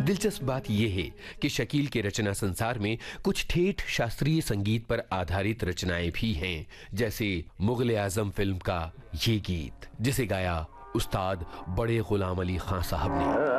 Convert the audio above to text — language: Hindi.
दिलचस्प बात यह है कि शकील के रचना संसार में कुछ ठेठ शास्त्रीय संगीत पर आधारित रचनाएं भी हैं, जैसे मुगले आजम फिल्म का ये गीत, जिसे गाया उस्ताद बड़े गुलाम अली खां साहब ने।